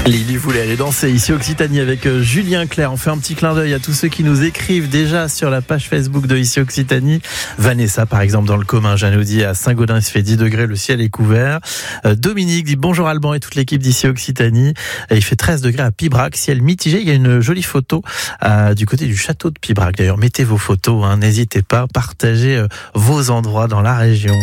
Lily voulait aller danser ici Occitanie avec Julien Clerc. On fait un petit clin d'œil à tous ceux qui nous écrivent déjà sur la page Facebook de ici Occitanie. Vanessa par exemple dans le Comminges nous dit à Saint-Gaudens il fait 10 degrés, le ciel est couvert. Dominique dit bonjour Alban et toute l'équipe d'ici Occitanie. Il fait 13 degrés à Pibrac, ciel mitigé. Il y a une jolie photo du côté du château de Pibrac. D'ailleurs mettez vos photos, n'hésitez pas, partagez vos endroits dans la région.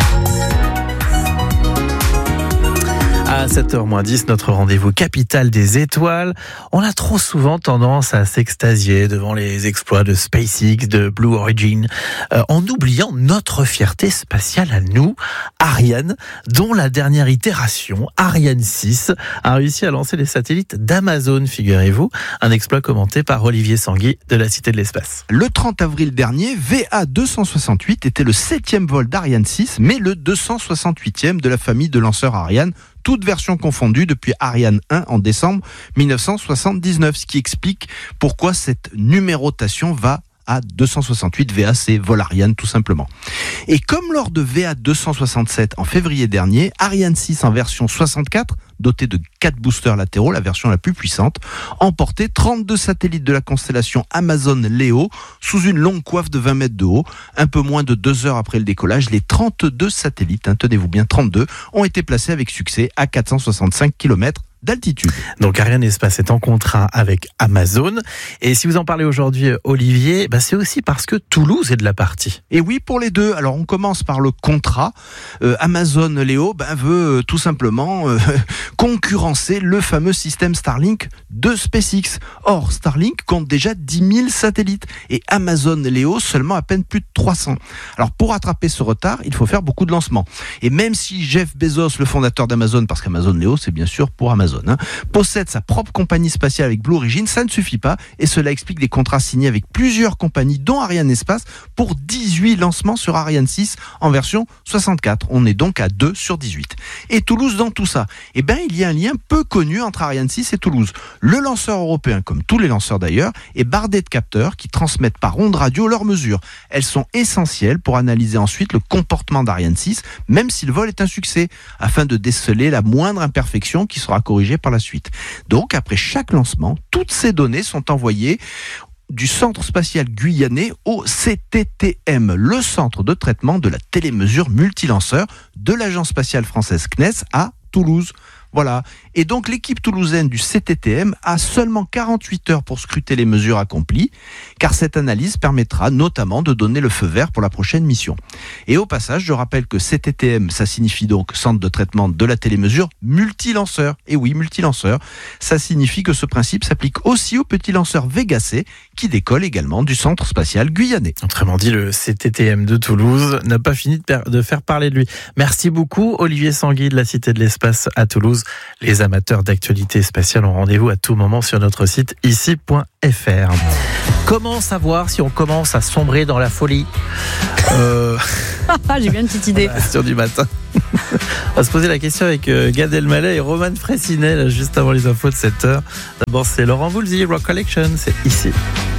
À 7h-10, notre rendez-vous Capitale des étoiles. On a trop souvent tendance à s'extasier devant les exploits de SpaceX, de Blue Origin, en oubliant notre fierté spatiale à nous, Ariane, dont la dernière itération, Ariane 6, a réussi à lancer les satellites d'Amazon, figurez-vous. Un exploit commenté par Olivier Sanguy de la Cité de l'Espace. Le 30 avril dernier, VA268 était le 7e vol d'Ariane 6, mais le 268e de la famille de lanceurs Ariane, toutes versions confondues depuis Ariane 1 en décembre 1979, ce qui explique pourquoi cette numérotation va à 268 VA, c'est vol Ariane tout simplement. Et comme lors de VA 267 en février dernier, Ariane 6 en version 64, dotée de 4 boosters latéraux, la version la plus puissante, emportait 32 satellites de la constellation Amazon Leo sous une longue coiffe de 20 mètres de haut. Un peu moins de 2 heures après le décollage, les 32 satellites, tenez-vous bien 32, ont été placés avec succès à 465 km d'altitude. Donc Ariane Espace est en contrat avec Amazon. Et si vous en parlez aujourd'hui, Olivier, c'est aussi parce que Toulouse est de la partie. Et oui, pour les deux. Alors on commence par le contrat. Amazon Leo veut tout simplement concurrencer le fameux système Starlink de SpaceX. Or, Starlink compte déjà 10 000 satellites et Amazon Leo seulement à peine plus de 300. Alors pour rattraper ce retard, il faut faire beaucoup de lancements. Et même si Jeff Bezos, le fondateur d'Amazon, parce qu'Amazon Leo c'est bien sûr pour Amazon, possède sa propre compagnie spatiale avec Blue Origin, ça ne suffit pas et cela explique des contrats signés avec plusieurs compagnies dont Ariane Espace pour 18 lancements sur Ariane 6 en version 64. On est donc à 2 sur 18. Et Toulouse dans tout ça, il y a un lien peu connu entre Ariane 6 et Toulouse. Le lanceur européen, comme tous les lanceurs d'ailleurs, est bardé de capteurs qui transmettent par ondes radio leurs mesures. Elles sont essentielles pour analyser ensuite le comportement d'Ariane 6, même si le vol est un succès, afin de déceler la moindre imperfection qui sera corrigée par la suite. Donc, après chaque lancement, toutes ces données sont envoyées du Centre spatial guyanais au CTTM, le centre de traitement de la télémesure multilanceur de l'agence spatiale française CNES à Toulouse. Voilà. Et donc l'équipe toulousaine du CTTM a seulement 48 heures pour scruter les mesures accomplies, car cette analyse permettra notamment de donner le feu vert pour la prochaine mission. Et au passage, je rappelle que CTTM, ça signifie donc Centre de traitement de la télémesure multilanceur. Et oui, multilanceur. Ça signifie que ce principe s'applique aussi au petit lanceur Vega C, qui décolle également du Centre spatial guyanais. Autrement dit, le CTTM de Toulouse n'a pas fini de faire parler de lui. Merci beaucoup, Olivier Sanguy de la Cité de l'Espace à Toulouse. Les amateurs d'actualité spatiale ont rendez-vous à tout moment sur notre site ici.fr. Comment savoir si on commence à sombrer dans la folie ? J'ai bien une petite idée. Question du matin. On va se poser la question avec Gad Elmaleh et Roman Fressinet, juste avant les infos de 7h. D'abord, c'est Laurent Voulzy, Rock Collection, c'est ici.